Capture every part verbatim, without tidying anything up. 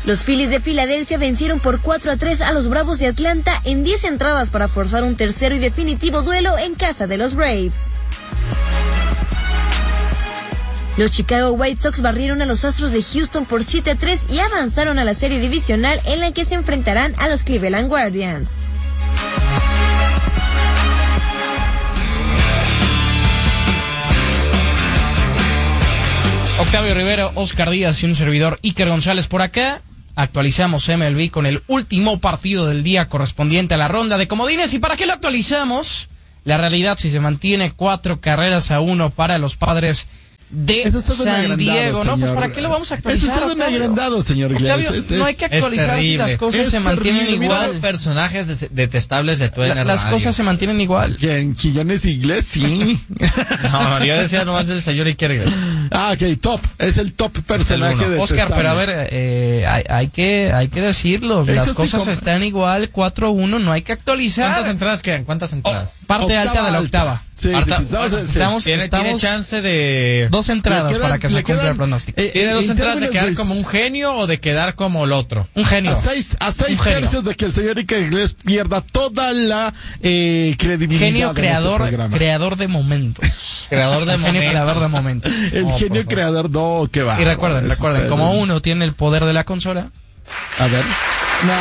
Los Phillies de Filadelfia vencieron por cuatro a tres a los Bravos de Atlanta en diez entradas para forzar un tercero y definitivo duelo en casa de los Braves. Los Chicago White Sox barrieron a los Astros de Houston por siete a tres y avanzaron a la serie divisional en la que se enfrentarán a los Cleveland Guardians. Octavio Rivero, Oscar Díaz y un servidor Iker González por acá. Actualizamos M L B con el último partido del día correspondiente a la ronda de comodines. ¿Y para qué lo actualizamos? La realidad, si se mantiene cuatro carreras a uno para los Padres de San Diego, ¿no? Pues ¿para qué lo vamos a actualizar? Eso está muy agrandado, señor Iglesias. Octavio, es, no hay que actualizar si las cosas es se mantienen terrible. Igual. Personajes de, detestables de tu la, Las cosas se mantienen igual. ¿Quién? ¿Quillanes Iglesias? Sí. No, yo decía nomás el señor Iker Iglesias. Ah, ok, top. Es el top personaje de Oscar, pero a ver, eh, hay, hay que hay que decirlo. Las sí cosas como... están igual, cuatro a uno, no hay que actualizar. ¿Cuántas entradas quedan? ¿Cuántas entradas? Oh, parte octava alta de la octava. Alta. Sí, Marta, sí, sí, bueno, sí. Estamos, ¿Tiene, estamos ¿Tiene chance de... Dos entradas quedan, para que se cumpla quedan, el pronóstico. Eh, ¿Tiene dos entradas de quedar de... como un genio o de quedar como el otro? Un genio. A seis, a seis tercios de que el señor Iker Iglesias pierda toda la eh, credibilidad. Genio creador, este creador de momentos. creador de momentos. Genio creador de momentos. El oh, genio creador, no, que va. Y recuerden, recuerden, como uno tiene el poder de la consola. A ver. No.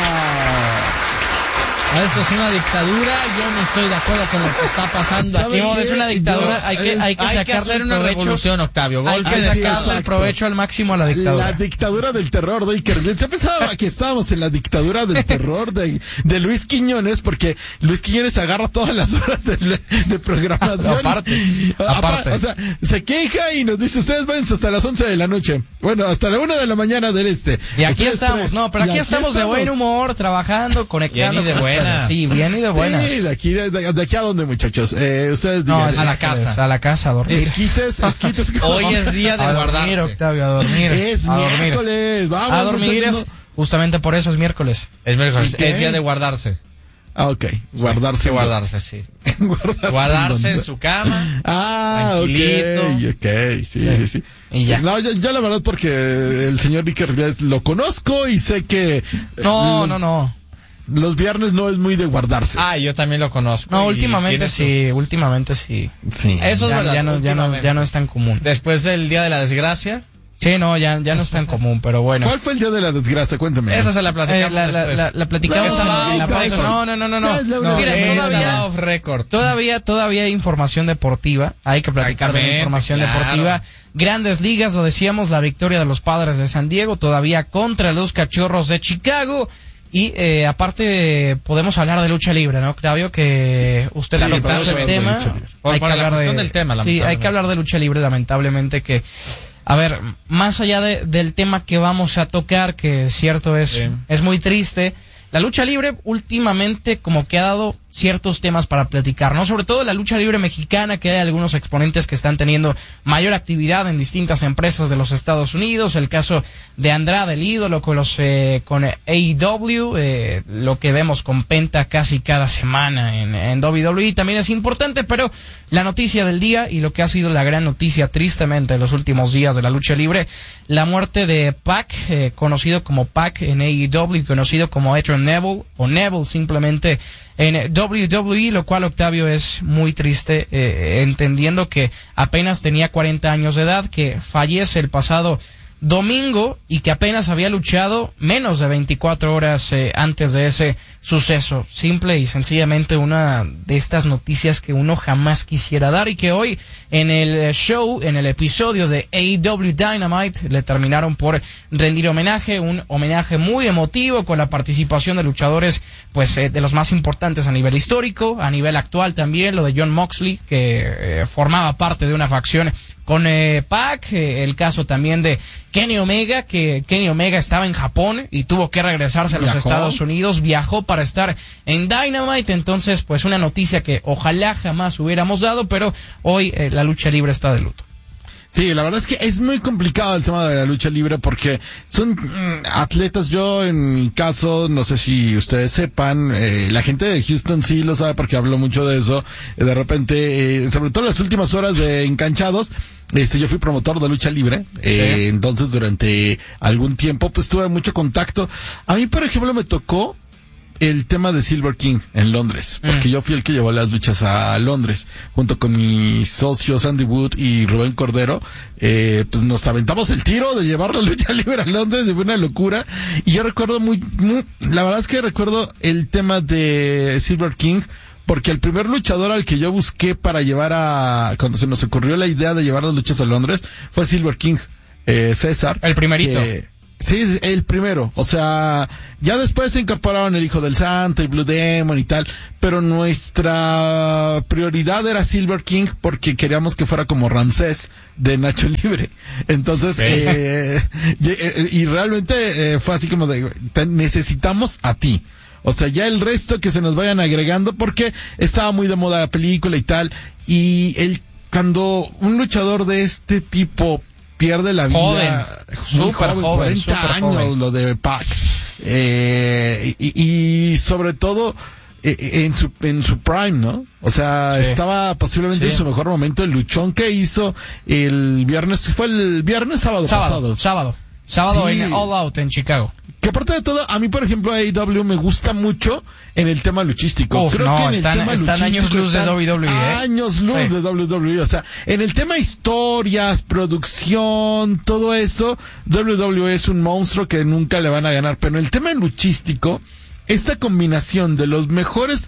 Esto es una dictadura, yo no estoy de acuerdo con lo que está pasando aquí. No, es una dictadura, no, hay que, hay que hay sacarle que hacer el una provecho, revolución, Octavio. Hay que sacarle el provecho al máximo a la dictadura. La dictadura del terror de Iker Iglesias. Yo pensaba que estábamos en la dictadura del terror de, de Luis Quiñones, porque Luis Quiñones agarra todas las horas de, de programación. Aparte, aparte. O sea, se queja y nos dice, ustedes váyanse hasta las once de la noche. Bueno, hasta la una de la mañana del este. Y aquí estamos, tres. no, pero aquí, aquí estamos, estamos de buen humor, trabajando, conectando. Bien y de buena. Sí, bien y de buenas. Sí, de aquí, de, de aquí a dónde, muchachos. Eh, ustedes no, digan, es a la casa. A la casa, a dormir. Esquites, esquites. Hoy es día de a guardarse. Dormir, Octavio, a dormir. Es a miércoles, dormir. vamos. A dormir es, justamente por eso es miércoles. Es miércoles, es día de guardarse. Ah, ok. Guardarse. Sí, guardarse, sí. guardarse, guardarse en su cama. Ah, ok. Ok, sí, sí. sí. sí. Y ya. No, yo, yo la verdad porque el señor Iker Iglesias lo conozco y sé que... No, los, no, no. Los viernes no es muy de guardarse. Ah, yo también lo conozco. No, últimamente sí, sus... últimamente sí. Sí. Eso es ya, verdad. Ya no, ya, no, ya no es tan común. Después del Día de la Desgracia. Sí, no, ya, ya no es tan común, pero bueno. ¿Cuál fue el día de la desgracia? Cuéntame. Esa se la platicamos eh, la, después. La, la, la platicamos no, en, no, en la pausa. No, no, no, no, no. no, no Mira, todavía, off record. todavía, todavía hay información deportiva. Hay que platicar de la información claro. deportiva. Grandes ligas, lo decíamos, la victoria de los Padres de San Diego, todavía contra los Cachorros de Chicago. Y eh, aparte podemos hablar de lucha libre, ¿no, Octavio? Que usted sí, le propuso el tema. Por, hay por que la hablar cuestión de, del tema, sí, hay que hablar de lucha libre, lamentablemente que... A ver, más allá de, del tema que vamos a tocar, que es cierto es, sí. es muy triste, la lucha libre últimamente como que ha dado ciertos temas para platicar, ¿no? Sobre todo la lucha libre mexicana, que hay algunos exponentes que están teniendo mayor actividad en distintas empresas de los Estados Unidos, el caso de Andrade, el ídolo, con los eh, con A E W, eh, lo que vemos con Penta casi cada semana en, en W W E también es importante, pero la noticia del día y lo que ha sido la gran noticia tristemente en los últimos días de la lucha libre, la muerte de Pac, eh, conocido como Pac en A E W, conocido como Adrian Neville, o Neville simplemente en W W E, lo cual, Octavio, es muy triste, eh, entendiendo que apenas tenía cuarenta años de edad, que fallece el pasado domingo y que apenas había luchado menos de veinticuatro horas eh, antes de ese suceso. Simple y sencillamente una de estas noticias que uno jamás quisiera dar y que hoy en el show, en el episodio de A E W Dynamite, le terminaron por rendir homenaje, un homenaje muy emotivo con la participación de luchadores pues eh, de los más importantes a nivel histórico, a nivel actual también, lo de Jon Moxley, que eh, formaba parte de una facción con eh, Pac, eh, el caso también de Kenny Omega, que Kenny Omega estaba en Japón y tuvo que regresarse a los ¿Viajó? Estados Unidos, viajó para estar en Dynamite, entonces pues una noticia que ojalá jamás hubiéramos dado, pero hoy eh, la lucha libre está de luto. Sí, la verdad es que es muy complicado el tema de la lucha libre porque son mm, atletas. Yo, en mi caso, no sé si ustedes sepan, eh, la gente de Houston sí lo sabe porque hablo mucho de eso. Eh, de repente, eh, sobre todo en las últimas horas de Enganchados, este, yo fui promotor de lucha libre. Eh, sí. Entonces, durante algún tiempo, pues tuve mucho contacto. A mí, por ejemplo, me tocó el tema de Silver King en Londres, porque mm. yo fui el que llevó las luchas a Londres, junto con mis socios Andy Wood y Rubén Cordero. Eh, pues nos aventamos el tiro de llevar la lucha libre a Londres, y fue una locura. Y yo recuerdo muy, muy, la verdad es que recuerdo el tema de Silver King, porque el primer luchador al que yo busqué para llevar a, cuando se nos ocurrió la idea de llevar las luchas a Londres, fue Silver King, eh, César. El primerito. Que, sí, el primero. O sea, ya después se incorporaron el Hijo del Santo y Blue Demon y tal, pero nuestra prioridad era Silver King porque queríamos que fuera como Ramsés de Nacho Libre. Entonces, sí. eh, y, y realmente eh, fue así como de, te necesitamos a ti. O sea, ya el resto que se nos vayan agregando, porque estaba muy de moda la película y tal, y el, cuando un luchador de este tipo pierde la vida, joven, súper joven, joven, cuarenta super años, joven. Lo de Pac, eh, y, y sobre todo eh, en su en su prime, ¿no? O sea, sí. estaba posiblemente sí. en su mejor momento. El luchón que hizo el viernes, fue el viernes sábado, sábado pasado, sábado, sábado sí. en All Out en Chicago. Que aparte de todo, a mí, por ejemplo, A E W me gusta mucho en el tema luchístico. Uf, Creo no, que en están, el tema están luchístico años luz están de W W E. ¿eh? Años luz sí. de W W E. O sea, en el tema historias, producción, todo eso, W W E es un monstruo que nunca le van a ganar. Pero en el tema luchístico, esta combinación de los mejores,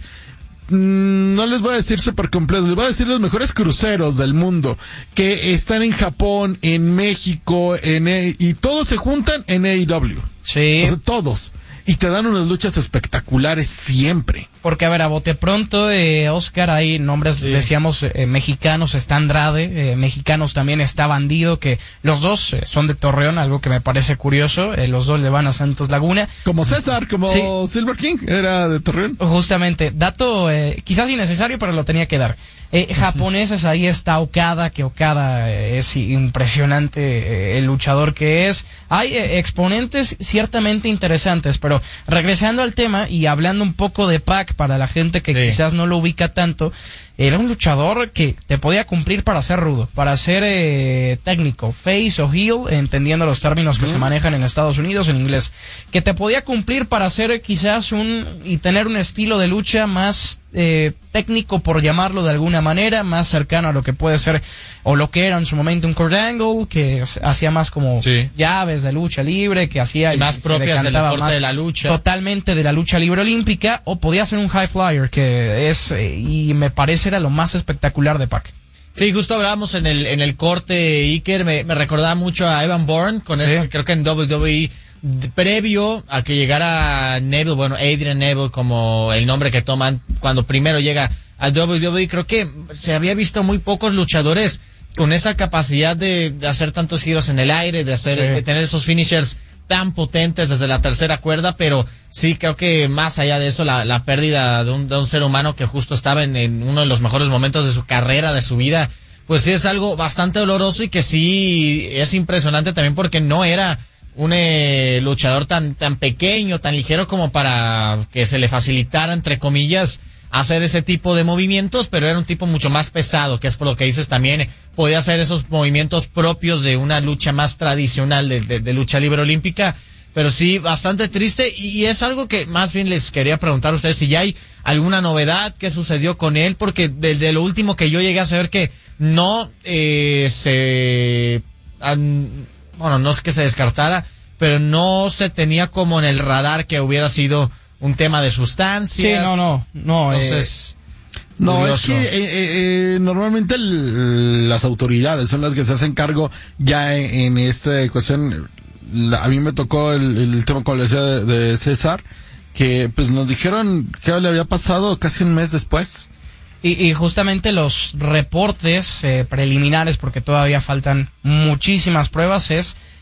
no les voy a decir super completos, les voy a decir los mejores cruceros del mundo, que están en Japón, en México, en e- y todos se juntan en A E W. Sí. O sea, todos. Y te dan unas luchas espectaculares siempre. Porque, a ver, a bote pronto, eh, Oscar, hay nombres, sí. decíamos, eh, mexicanos, está Andrade, eh, mexicanos también está Bandido, que los dos eh, son de Torreón, algo que me parece curioso, eh, los dos le van a Santos Laguna. Como César, como sí. Silver King, era de Torreón. Justamente, dato eh, quizás innecesario, pero lo tenía que dar. Eh, japoneses, ahí está Okada, que Okada eh, es impresionante eh, el luchador que es. Hay eh, exponentes ciertamente interesantes, pero regresando al tema y hablando un poco de Pac, para la gente que sí. quizás no lo ubica tanto, era un luchador que te podía cumplir para ser rudo, para ser eh, técnico, face o heel, entendiendo los términos que uh-huh. se manejan en Estados Unidos en inglés, que te podía cumplir para ser quizás un, y tener un estilo de lucha más eh, técnico, por llamarlo de alguna manera, más cercano a lo que puede ser, o lo que era en su momento un Kurt Angle, que hacía más como sí. llaves de lucha libre, que hacía y más propias del deporte más de la lucha, totalmente de la lucha libre olímpica, o podía ser un high flyer, que es, eh, y me parece era lo más espectacular de Pac. Sí, justo hablábamos en el en el corte, Iker, me, me recordaba mucho a Evan Bourne, con sí. ese, creo que en W W E, previo a que llegara Neville, bueno, Adrian Neville como el nombre que toman cuando primero llega al W W E, creo que se había visto muy pocos luchadores con esa capacidad de, de hacer tantos giros en el aire, de hacer, sí. de tener esos finishers tan potentes desde la tercera cuerda, pero sí creo que más allá de eso, la, la pérdida de un, de un ser humano que justo estaba en, en uno de los mejores momentos de su carrera, de su vida, pues sí es algo bastante doloroso y que sí es impresionante también porque no era un eh, luchador tan, tan pequeño, tan ligero como para que se le facilitara, entre comillas, hacer ese tipo de movimientos, pero era un tipo mucho más pesado, que es por lo que dices también, podía hacer esos movimientos propios de una lucha más tradicional de, de, de lucha libre olímpica, pero sí, bastante triste, y, y es algo que más bien les quería preguntar a ustedes si ya hay alguna novedad que sucedió con él, porque desde lo último que yo llegué a saber que no eh, se... an, bueno, no es que se descartara, pero no se tenía como en el radar que hubiera sido un tema de sustancias. Sí, no, no, no. Entonces, eh, no, curioso. Es que eh, eh, normalmente el, las autoridades son las que se hacen cargo ya en, en esta cuestión. La, a mí me tocó el, el tema, como le decía, de, de César, que pues nos dijeron que le había pasado casi un mes después. Y, y justamente los reportes eh, preliminares, porque todavía faltan muchísimas pruebas, es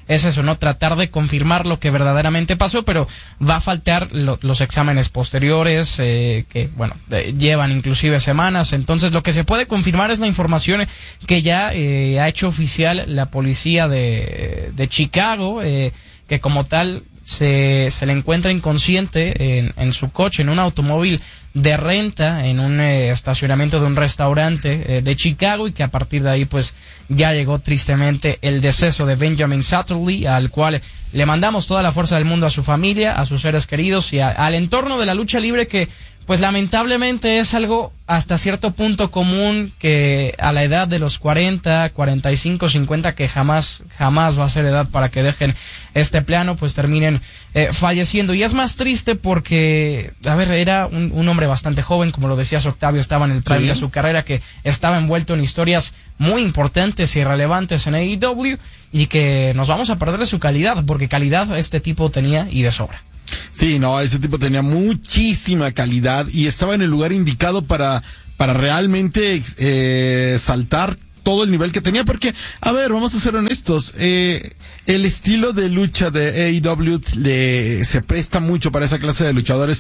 es eso, ¿no? Tratar de confirmar lo que verdaderamente pasó, pero va a faltar lo, los exámenes posteriores, eh, que, bueno, eh, llevan inclusive semanas. Entonces, lo que se puede confirmar es la información que ya eh, ha hecho oficial la policía de, de Chicago, eh, que como tal se, se le encuentra inconsciente en, en su coche, en un automóvil de renta, en un eh, estacionamiento de un restaurante eh, de Chicago, y que a partir de ahí pues ya llegó tristemente el deceso de Benjamin Satterley, al cual le mandamos toda la fuerza del mundo a su familia, a sus seres queridos y a, al entorno de la lucha libre, que pues lamentablemente es algo hasta cierto punto común, que a la edad de los cuarenta, cuarenta y cinco, cincuenta, que jamás, jamás va a ser edad para que dejen este plano, pues terminen eh, falleciendo. Y es más triste porque, a ver, era un, un hombre bastante joven, como lo decías, Octavio, estaba en el prime ¿Sí? de su carrera, que estaba envuelto en historias muy importantes y relevantes en A E W, y que nos vamos a perder de su calidad, porque calidad este tipo tenía y de sobra. Sí, no, ese tipo tenía muchísima calidad y estaba en el lugar indicado para, para realmente eh, saltar todo el nivel que tenía, porque, a ver, vamos a ser honestos, eh, el estilo de lucha de A E W le, se presta mucho para esa clase de luchadores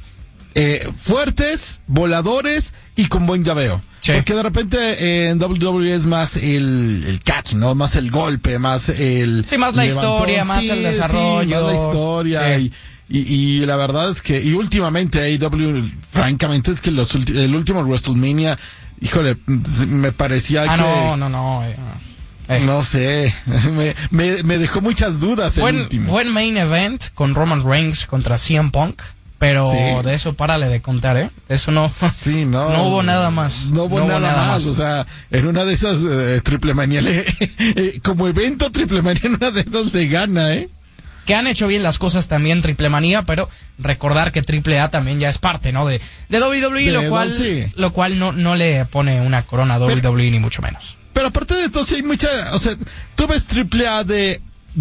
eh, fuertes, voladores y con buen llaveo. Sí. Porque de repente eh, en W W E es más el, el catch, ¿no? Más el golpe, más el... Sí, más la levantón. historia, más sí, el desarrollo. Sí, más la historia sí. y, y, y la verdad es que, y últimamente A E W, francamente, es que los ulti- el último WrestleMania, híjole, me parecía ah, que... no, no, no. Eh. Eh. No sé, me, me, me dejó muchas dudas buen, el último. Buen main event con Roman Reigns contra C M Punk. Pero sí. de eso párale de contar, ¿eh? Eso no, sí, no, no hubo nada más. No hubo, no nada, hubo nada más. más. O sea, en una de esas eh, Triple Manía, le, eh, como evento Triple Manía, en una de esas le gana, ¿eh? Que han hecho bien las cosas también Triple Manía, pero recordar que Triple A también ya es parte, ¿no? De, de W W E, de lo cual, sí. lo cual no, no le pone una corona a W W E, pero, ni mucho menos. Pero aparte de todo, sí hay mucha, o sea, tú ves Triple A de...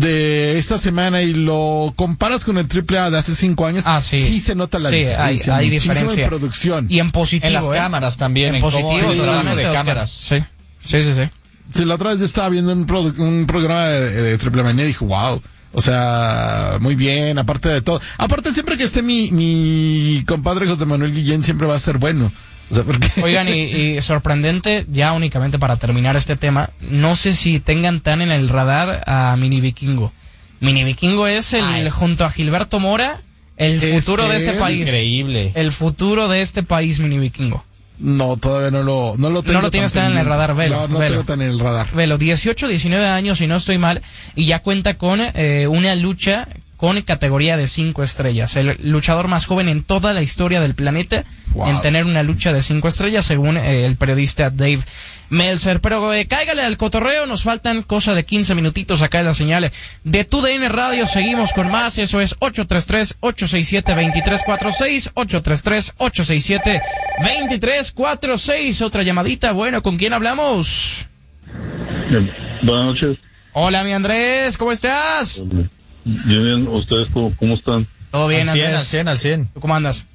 de esta semana y lo comparas con el Triple A de hace cinco años, ah, sí. sí se nota la sí, diferencia. Hay, hay diferencia en producción. Y en positivo. En las ¿eh? cámaras también. En, en positivo. El trabajo de cámaras. Sí, sí, sí. sí. sí la otra vez yo estaba viendo un, produ- un programa de, de Triple Manía y dije, wow. O sea, muy bien, aparte de todo. Aparte, siempre que esté mi, mi compadre José Manuel Guillén, siempre va a ser bueno. O sea, porque... Oigan, y, y sorprendente, ya únicamente para terminar este tema, no sé si tengan tan en el radar a Mini Vikingo. Mini Vikingo es el, ah, es... junto a Gilberto Mora, el es futuro de este país. Increíble. El futuro de este país, Mini Vikingo. No, todavía no lo, no lo tengo. No lo tienes tan en el radar, velo. No, no velo. tengo tan en el radar. Velo, dieciocho, diecinueve años, si no estoy mal, y ya cuenta con eh, una lucha con categoría de cinco estrellas. El luchador más joven en toda la historia del planeta wow. en tener una lucha de cinco estrellas, según eh, el periodista Dave Meltzer. Pero eh, cáigale al cotorreo, nos faltan cosa de quince minutitos acá en la señal de Tu D N Radio. Seguimos con más, eso es ocho tres tres, ocho seis siete, dos tres cuatro seis, ocho tres tres, ocho seis siete, dos tres cuatro seis. Otra llamadita, bueno, ¿con quién hablamos? Bien. Buenas noches. Hola, mi Andrés, ¿cómo estás? Bien, bien, ¿ustedes cómo, cómo están? Todo bien, al cien, Andrés. Al cien, al cien. ¿Tú cómo andas?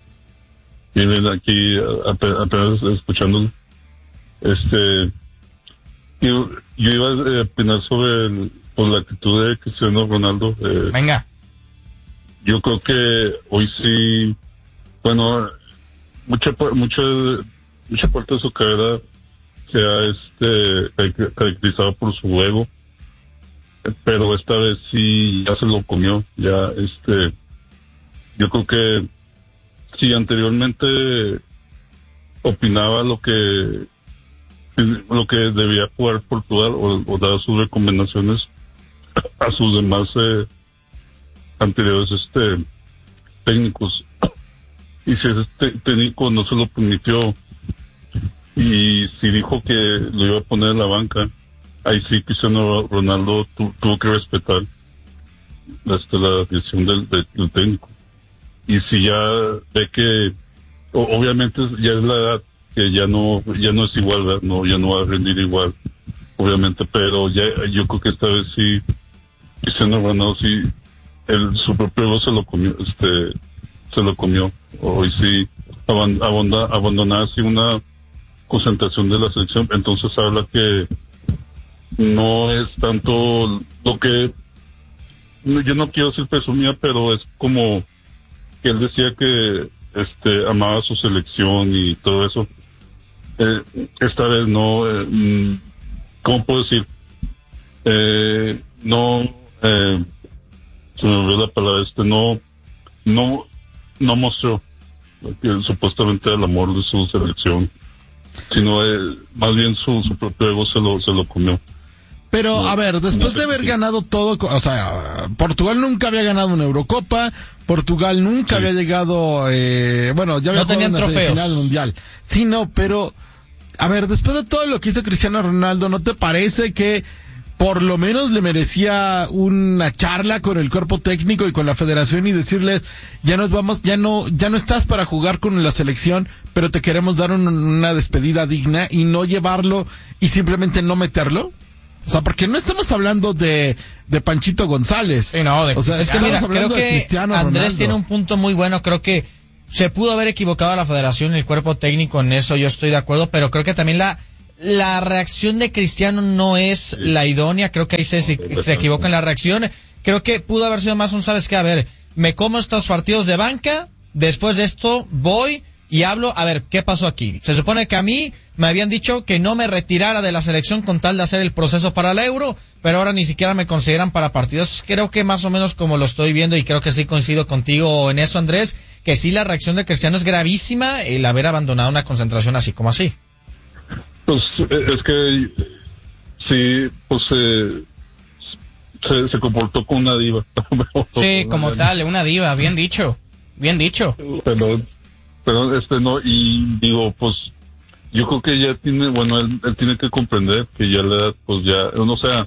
Bien, bien, aquí apenas escuchando. Este, yo, yo iba a opinar sobre el, por la actitud de Cristiano Ronaldo. Eh, Venga. Yo creo que hoy sí, bueno, mucha mucha mucha parte de su carrera se ha este caracterizado por su ego, pero esta vez sí ya se lo comió. Ya este, yo creo que si anteriormente opinaba lo que lo que debía jugar Portugal o, o dar sus recomendaciones a sus demás eh, anteriores este técnicos, y si ese técnico no se lo permitió y si dijo que lo iba a poner en la banca, ahí sí Cristiano Ronaldo tu, tuvo que respetar hasta la decisión del, del, del técnico. Y si ya ve que o, obviamente ya es la edad que ya no ya no es igual, ¿verdad? No, ya no va a rendir igual, obviamente, pero ya yo creo que esta vez sí Cristiano Ronaldo sí el su propio ego se lo comió, este se lo comió. Hoy sí abandona, abandonar así una concentración de la selección, entonces habla que no es tanto lo que yo no quiero decir presumía, pero es como que él decía que este amaba su selección y todo eso. Eh, esta vez no, eh, ¿cómo puedo decir? Eh, no, eh, se me olvidó la palabra, este, no, no, no mostró que supuestamente el amor de su selección, sino eh, más bien su, su propio ego se lo, se lo comió. Pero, no, a ver, después no de haber sí. ganado todo, o sea, Portugal nunca había ganado una Eurocopa, Portugal nunca sí. había llegado, eh, bueno, ya había no tenían jugado una trofeos. semifinal mundial. Sí, no, pero, a ver, después de todo lo que hizo Cristiano Ronaldo, ¿no te parece que por lo menos le merecía una charla con el cuerpo técnico y con la federación y decirles, ya nos vamos, ya no, ya no estás para jugar con la selección, pero te queremos dar un, una despedida digna y no llevarlo y simplemente no meterlo? O sea, porque no estamos hablando de, de Panchito González. Sí, no, de o sea, Es que mira, creo de que Cristiano Andrés Ronaldo. tiene un punto muy bueno. Creo que se pudo haber equivocado la federación y el cuerpo técnico en eso, yo estoy de acuerdo, pero creo que también la la reacción de Cristiano no es la idónea. Creo que ahí se, se, se equivoca en la reacción. Creo que pudo haber sido más un, ¿sabes qué? A ver, me como estos partidos de banca, después de esto voy y hablo, a ver, ¿qué pasó aquí? Se supone que a mí me habían dicho que no me retirara de la selección con tal de hacer el proceso para el Euro, pero ahora ni siquiera me consideran para partidos. Creo que más o menos como lo estoy viendo, y creo que sí coincido contigo en eso, Andrés, que sí la reacción de Cristiano es gravísima el haber abandonado una concentración así como así. Pues es que sí, pues eh, se, se comportó como una diva. Sí, como tal, una diva, bien dicho, bien dicho. Pero, pero este no, y digo, pues yo creo que ya tiene, bueno, él, él tiene que comprender que ya la edad, pues ya, no sea,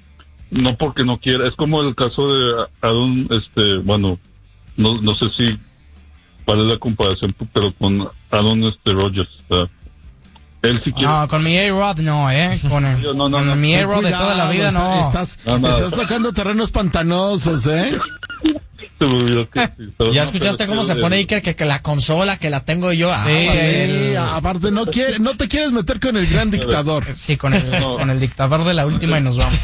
no porque no quiera, es como el caso de Aaron, este, bueno, no, no sé si vale la comparación, pero con Aaron este Rodgers, o sea, él sí quiere. No, con mi A-Rod no, ¿eh? Con, el, no, no, con no. mi A-Rod de toda la vida no. Estás, No, no. estás tocando terrenos pantanosos, ¿eh? Se me olvidó que sí, pero ¿Ya no, escuchaste pero cómo es se que- pone Iker que, que la consola que la tengo yo? Ah, Sí, pues, Sí, el- aparte no quiere, no te quieres meter con el gran dictador. Sí, con el, No. con el dictador de la última y nos vamos.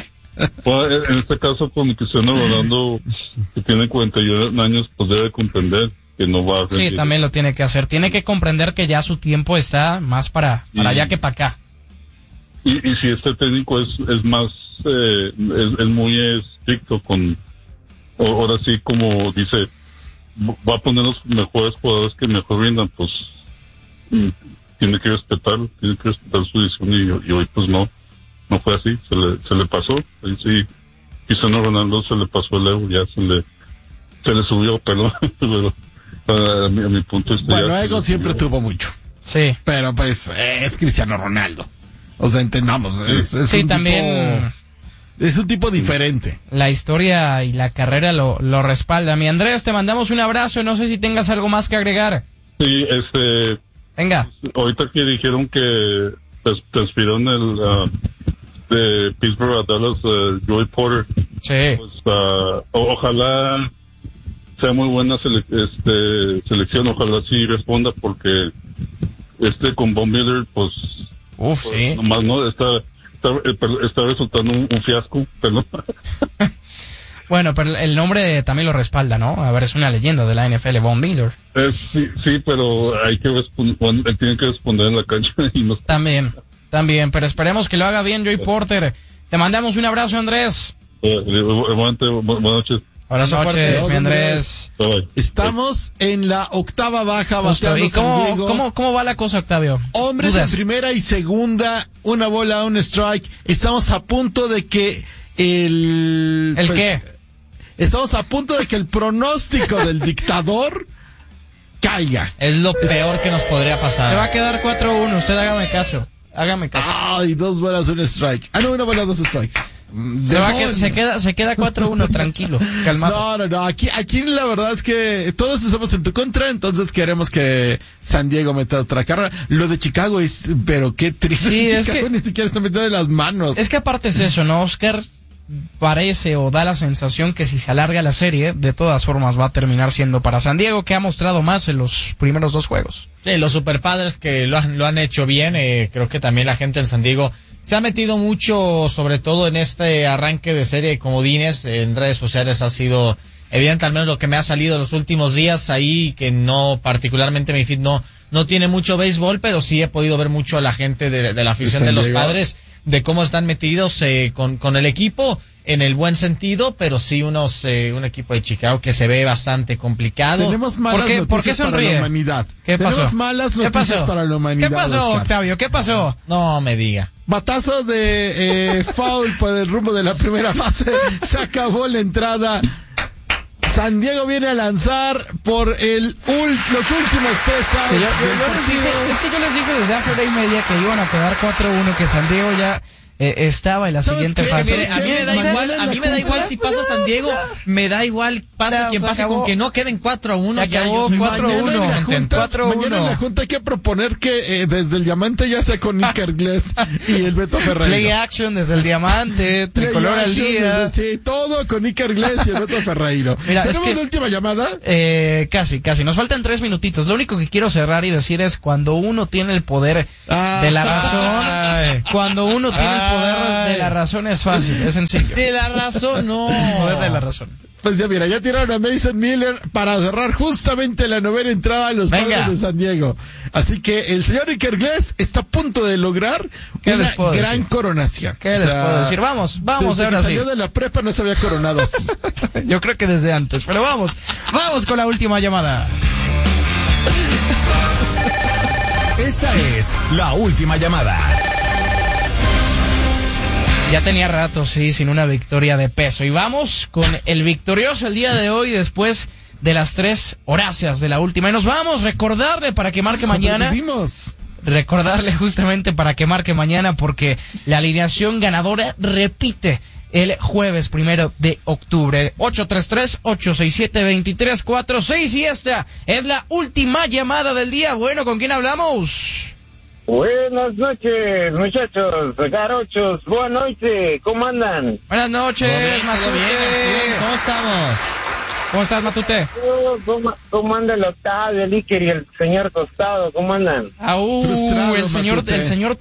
Bueno, en este caso con Cristiano Ronaldo, que tiene cuarenta y uno años, pues debe comprender que no va a Sí, rendir. también lo tiene que hacer. Tiene que comprender que ya su tiempo está más para, para Y- allá que para acá. Y, y si este técnico es, es más, eh, es, es muy estricto con, o- ahora sí como dice, va a poner los mejores jugadores que mejor rindan, pues mm, tiene que respetar, tiene que respetar su decisión y, y hoy pues no, no fue así, se le, se le pasó, ahí sí, Cristiano Ronaldo se le pasó el ego, ya se le, se le subió, perdón, pero a mi, a mi punto este Bueno, ya se ego le siempre subió. tuvo mucho. Sí. Pero pues eh, es Cristiano Ronaldo. O sea, entendamos. Es, es Sí, un también tipo, es un tipo diferente. la historia y la carrera lo, lo respalda. Mi Andrés, te mandamos un abrazo. No sé si tengas algo más que agregar. Sí, este, Venga. ahorita que dijeron que trans- transfirieron el uh, de Pittsburgh a Dallas, uh, Joey Porter, Sí. pues uh, o- ojalá sea muy buena sele- este, selección, ojalá sí responda porque este con Von Miller pues, Uf, pues, sí. nomás no está está, eh, per- está resultando un, un fiasco, perdón. Bueno, pero el nombre también lo respalda, ¿no? A ver, es una leyenda de la N F L, Von Miller. Eh, sí, sí, pero hay que responder, él tiene que responder en la cancha y no. También, también. Pero esperemos que lo haga bien, Joey Porter. Te mandamos un abrazo, Andrés. Eh, eh, buenas buenas noches. Buenas Abrazo fuerte. noches, Adiós, mi Andrés. Andrés. Bye, bye. Estamos en la octava baja, Justo. bateando ¿Y San cómo, Diego. cómo, cómo va la cosa, Octavio? Hombres Dudas. en primera y segunda, una bola, un strike. Estamos a punto de que el... ¿El pues, qué? Estamos a punto de que el pronóstico del dictador caiga. Es lo peor que nos podría Te va pasar. a quedar cuatro uno. Usted hágame caso. Hágame caso. Ay, dos bolas, un strike. Ah, no, una bola, dos strikes. Se, va a que- Demonios. se queda, se queda cuatro uno, tranquilo, calmado. No, no, no. Aquí, aquí la verdad es que todos estamos en tu contra, entonces queremos que San Diego meta otra carrera. Lo de Chicago es, pero qué triste. Sí, es Chicago que- ni siquiera está metiendo las manos. Es que aparte es eso, ¿no? Oscar parece o da la sensación que si se alarga la serie, de todas formas va a terminar siendo para San Diego, que ha mostrado más en los primeros dos juegos. Sí, los superpadres que lo han, lo han hecho bien, eh, creo que también la gente en San Diego se ha metido mucho, sobre todo en este arranque de serie de comodines, en redes sociales ha sido evidente, al menos lo que me ha salido los últimos días ahí, que no, particularmente mi feed no, no tiene mucho béisbol, pero sí he podido ver mucho a la gente de, de la afición de los Padres, de cómo están metidos eh, con, con el equipo, en el buen sentido, pero sí unos eh, un equipo de Chicago que se ve bastante complicado. Tenemos malas ¿Por qué, noticias ¿por qué sonríe? para la humanidad. ¿Qué pasó? Tenemos malas ¿Qué noticias pasó? para la humanidad. ¿Qué pasó, Oscar. Octavio? ¿Qué pasó? No me diga. Batazo de eh, foul por el rumbo de la primera base. Se acabó la entrada. San Diego viene a lanzar por el ult, los últimos tres outs. Sí, yo, yo- yo les dije, es que yo les dije desde hace hora y media que iban a quedar cuatro uno, que San Diego ya eh, estaba en la ¿Sabes siguiente qué? fase. Mire, a mí me da Mañana igual, en a la mí me da junta, igual si pasa San Diego, me da igual pase Ya, quien se pase acabó. con que no queden cuatro a uno, Se ya acabó, yo soy cuatro a mañana uno. estoy Mañana en la contento. junta, cuatro uno. mañana en la junta hay que proponer que eh, desde el diamante ya sea con Iker Gless y el Beto Ferreira. Play action desde el diamante, Play tricolor al action, día. desde- sí, todo con Iker Gless y el Beto Ferreiro. Mira, es ¿Tenemos que- la última llamada? Eh, casi, casi. Nos faltan tres minutitos. Lo único que quiero cerrar y decir es cuando uno tiene el poder Ah. de la razón, Ay. cuando uno tiene el poder de la razón es fácil, es sencillo. De la razón, no. El poder de la razón. Pues ya mira, ya tiraron a Mason Miller para cerrar justamente la novena entrada de los Venga. Padres de San Diego. Así que el señor Iker Gless está a punto de lograr ¿Qué una les puedo gran decir? coronación. ¿Qué O les sea, puedo decir? Vamos, vamos desde ahora que sí. salió de la prepa no se había coronado así. Yo creo que desde antes, pero vamos, vamos con la última llamada. Esta es la última llamada. Ya tenía rato, sí, sin una victoria de peso. Y vamos con el victorioso el día de hoy después de las tres horáceas de la última. Y nos vamos, recordarle para que marque mañana. Sobrevivimos. Recordarle justamente para que marque mañana porque la alineación ganadora repite el jueves primero de octubre. ocho tres tres, ocho seis siete, dos tres cuatro seis y esta es la última llamada del día. Bueno, ¿con quién hablamos? Buenas noches, muchachos, garochos, buenas noches, ¿cómo andan? Buenas noches, Todo bien, todo Matute. bien, ¿cómo estamos? ¿Cómo estás, Matute? Oh, ¿Cómo, cómo anda el Octavio, el Iker y el señor Tostado? ¿Cómo andan? Aú, Frustrado, el señor, Matute. el señor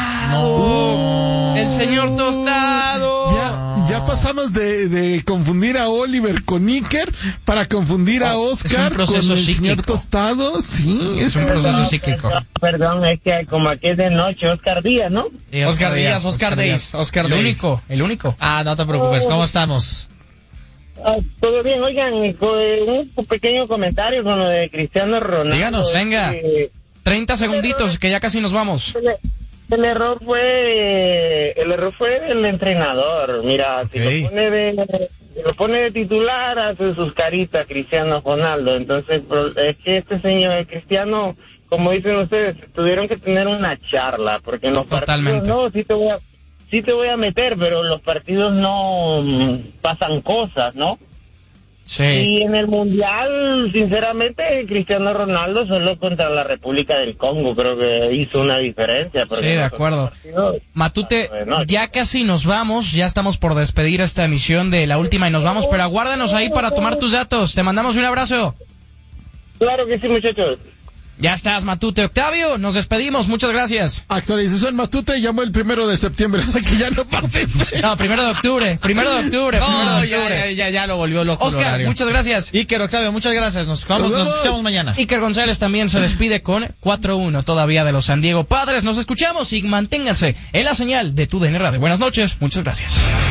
Tostado. El señor Tostado. Ya, ya pasamos de, de confundir a Oliver con Iker para confundir a Oh, es Oscar un proceso con el señor cíclico. Tostado. Sí, es, Es un proceso psíquico. Perdón, perdón, es que como aquí es de noche, Oscar Díaz, ¿no? Sí, Oscar Díaz, Oscar Days, Oscar El Days. único, el único. Ah, no te preocupes, ¿cómo estamos? Ah, todo bien, oigan, con un pequeño comentario con lo de Cristiano Ronaldo. Díganos, venga. Eh, treinta segunditos, que ya casi nos vamos. El, el error fue el error fue del entrenador. Mira, si Ok. lo pone de si lo pone de titular, hace sus caritas Cristiano Ronaldo. Entonces pro- es que este señor Cristiano, como dicen ustedes, tuvieron que tener una charla porque en los Totalmente. partidos no, sí te voy a sí te voy a meter, pero en los partidos no mm, pasan cosas, ¿no? Sí. Y en el Mundial, sinceramente, Cristiano Ronaldo solo contra la República del Congo creo que hizo una diferencia. porque Sí, de en los acuerdo. otros partidos, Matute, de noche. ya casi nos vamos, ya estamos por despedir esta emisión de la última y nos vamos, pero aguárdanos ahí para tomar tus datos. Te mandamos un abrazo. Claro que sí, muchachos. Ya estás, Matute. Octavio, nos despedimos, muchas gracias. Actualización Matute llamó el primero de septiembre, o sea que ya no participe. No, primero de octubre, primero de octubre, primero No, de ya, octubre. ya, ya, ya lo volvió loco el Oscar, horario. muchas gracias. Iker, Octavio, muchas gracias. Nos, vamos, Nos nos vemos. escuchamos mañana. Iker González también se despide con cuatro uno todavía de los San Diego Padres. Nos escuchamos y manténganse en la señal de tu D N Radio. Buenas noches, muchas gracias.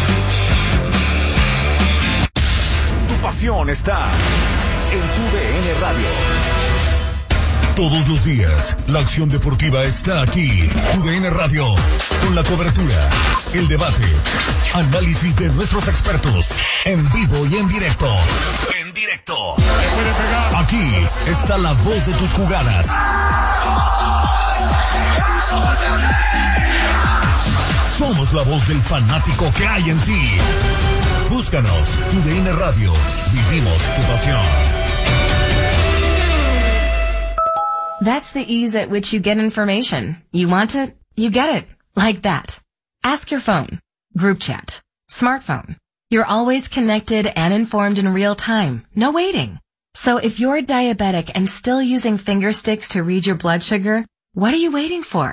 Tu pasión está en tu D N Radio. Todos los días, la acción deportiva está aquí. Tu D N Radio, con la cobertura, el debate, análisis de nuestros expertos, en vivo y en directo. En directo. Aquí está la voz de tus jugadas. Somos la voz del fanático que hay en ti. Búscanos, Tu D N Radio. Vivimos tu pasión. That's the ease at which you get information. You want it, you get it. Like that. Ask your phone. Group chat. Smartphone. You're always connected and informed in real time. No waiting. So if you're diabetic and still using finger sticks to read your blood sugar, what are you waiting for?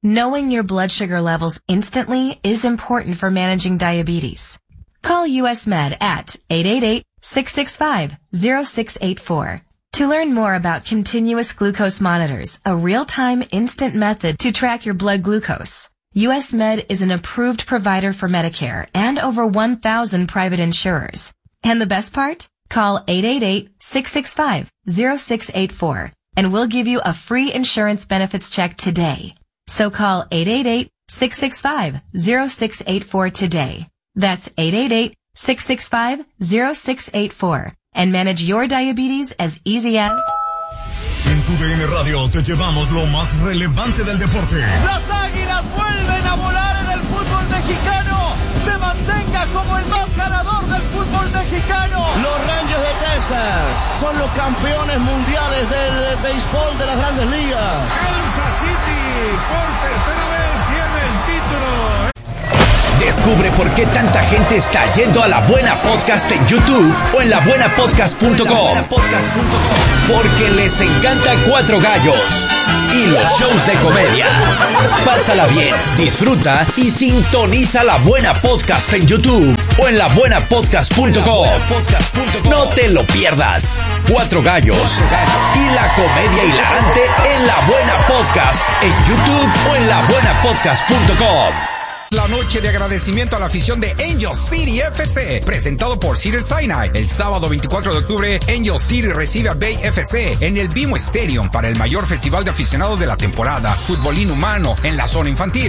Knowing your blood sugar levels instantly is important for managing diabetes. Call U S Med at eight eight eight, six six five, zero six eight four. To learn more about continuous glucose monitors, a real-time instant method to track your blood glucose. U S Med is an approved provider for Medicare and over one thousand private insurers. And the best part? Call eight eight eight, six six five, zero six eight four and we'll give you a free insurance benefits check today. So call eight eight eight, six six five, zero six eight four today. That's eight eight eight, six six five, zero six eight four and manage your diabetes as easy as... En tu D N Radio te llevamos lo más relevante del deporte. Las Águilas vuelven a volar en el fútbol mexicano. Se mantenga como el más ganador del fútbol mexicano. Los Rangers de Texas son los campeones mundiales del béisbol de las Grandes Ligas. Kansas City por tercera vez tiene el título. Descubre por qué tanta gente está yendo a La Buena Podcast en YouTube o en la buena podcast punto com. Porque les encanta Cuatro Gallos y los shows de comedia. Pásala bien, disfruta y sintoniza La Buena Podcast en YouTube o en la buena podcast punto com. No te lo pierdas. Cuatro Gallos y la comedia hilarante en La Buena Podcast en YouTube o en la buena podcast punto com. La noche de agradecimiento a la afición de Angel City F C, presentado por Cedar Sinai. El sábado veinticuatro de octubre, Angel City recibe a Bay F C en el B M O Stadium para el mayor festival de aficionados de la temporada. Fútbol inhumano en la zona infantil.